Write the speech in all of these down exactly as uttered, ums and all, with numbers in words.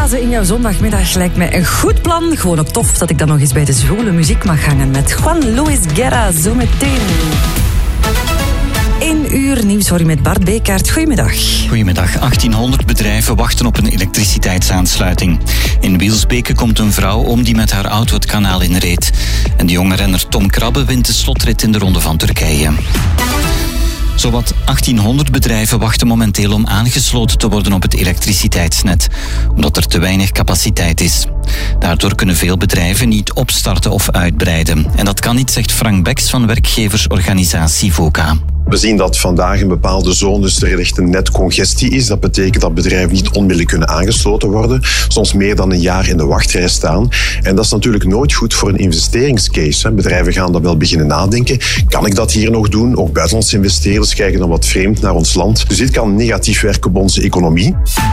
blazen in jouw zondagmiddag lijkt mij een goed plan. Gewoon ook tof dat ik dan nog eens bij de zwoele muziek mag hangen met Juan Luis Guerra zometeen. Eén uur nieuws hoor je met Bart Bekaert. Goedemiddag. Goedemiddag. achttienhonderd bedrijven wachten op een elektriciteitsaansluiting. In Wielsbeke komt een vrouw om die met haar auto het kanaal inreed. En de jonge renner Tom Krabbe wint de slotrit in de Ronde van Turkije. Zowat achttienhonderd bedrijven wachten momenteel om aangesloten te worden op het elektriciteitsnet, omdat er te weinig capaciteit is. Daardoor kunnen veel bedrijven niet opstarten of uitbreiden. En dat kan niet, zegt Frank Beks van werkgeversorganisatie VOCA. We zien dat vandaag in bepaalde zones er echt een netcongestie is. Dat betekent dat bedrijven niet onmiddellijk kunnen aangesloten worden. Soms meer dan een jaar in de wachtrij staan. En dat is natuurlijk nooit goed voor een investeringscase. Bedrijven gaan dan wel beginnen nadenken. Kan ik dat hier nog doen? Ook buitenlandse investeerders kijken dan wat vreemd naar ons land. Dus dit kan negatief werken op onze economie.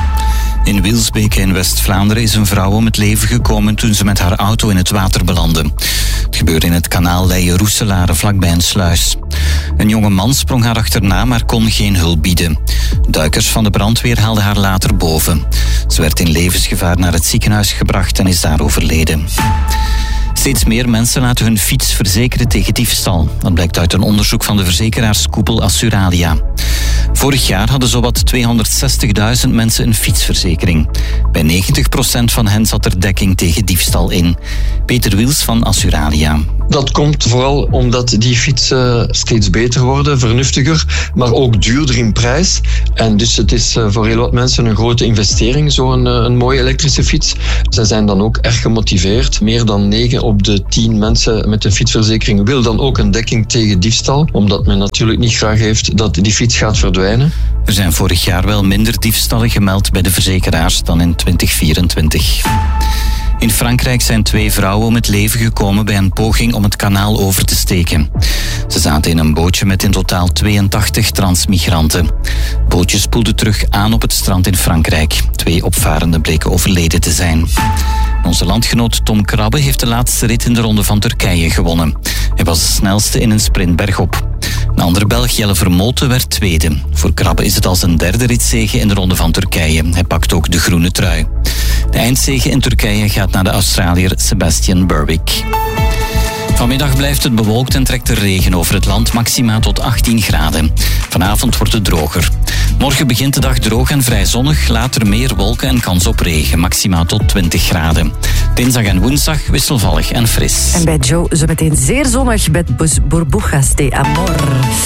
In Wielsbeke in West-Vlaanderen is een vrouw om het leven gekomen toen ze met haar auto in het water belandde. Het gebeurde in het kanaal Leie-Roeselare vlakbij een sluis. Een jonge man sprong haar achterna, maar kon geen hulp bieden. Duikers van de brandweer haalden haar later boven. Ze werd in levensgevaar naar het ziekenhuis gebracht en is daar overleden. Steeds meer mensen laten hun fiets verzekeren tegen diefstal. Dat blijkt uit een onderzoek van de verzekeraarskoepel Assuralia. Vorig jaar hadden zowat tweehonderdzestigduizend mensen een fietsverzekering. Bij negentig procent van hen zat er dekking tegen diefstal in. Peter Wiels van Assuralia. Dat komt vooral omdat die fietsen steeds beter worden, vernuftiger, maar ook duurder in prijs. En dus het is voor heel wat mensen een grote investering, zo'n een mooie elektrische fiets. Zij zijn dan ook erg gemotiveerd. Meer dan negen op de tien mensen met een fietsverzekering wil dan ook een dekking tegen diefstal, omdat men natuurlijk niet graag heeft dat die fiets gaat verdwijnen. Er zijn vorig jaar wel minder diefstallen gemeld bij de verzekeraars dan in twintig vierentwintig. In Frankrijk zijn twee vrouwen om het leven gekomen bij een poging om het kanaal over te steken. Ze zaten in een bootje met in totaal tweeëntachtig transmigranten. Het bootje spoelde terug aan op het strand in Frankrijk. Twee opvarenden bleken overleden te zijn. Onze landgenoot Tom Krabbe heeft de laatste rit in de Ronde van Turkije gewonnen. Hij was de snelste in een sprint bergop. Een andere Belg, Jelle Vermoten, werd tweede. Voor Krabbe is het al zijn derde ritzege in de Ronde van Turkije. Hij pakt ook de groene trui. De eindzege in Turkije gaat naar de Australiër Sebastian Berwick. Vanmiddag blijft het bewolkt en trekt er regen over het land, maxima tot achttien graden. Vanavond wordt het droger. Morgen begint de dag droog en vrij zonnig, later meer wolken en kans op regen, maxima tot twintig graden. Dinsdag en woensdag wisselvallig en fris. En bij Joe zo meteen zeer zonnig met Burbujas de Amor.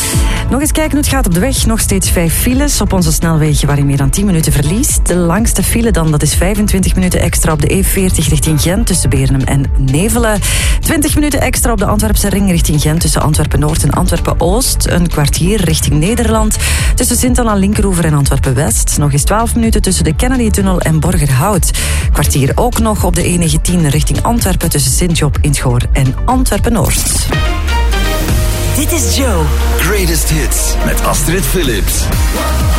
Nog eens kijken hoe het gaat op de weg. Nog steeds vijf files op onze snelwegen waar je meer dan tien minuten verliest. De langste file dan, dat is vijfentwintig minuten extra op de E veertig richting Gent tussen Beernem en Nevelen. twintig minuten extra op de Antwerpse ring richting Gent tussen Antwerpen-Noord en Antwerpen-Oost. Een kwartier richting Nederland tussen Sint-Anna Linkeroever en Antwerpen-West. Nog eens twaalf minuten tussen de Kennedy-tunnel en Borgerhout. Kwartier ook nog op de E negentien richting Antwerpen tussen Sint-Job, Intschoor en Antwerpen-Noord. Dit is Joe. Greatest Hits met Astrid Phillips.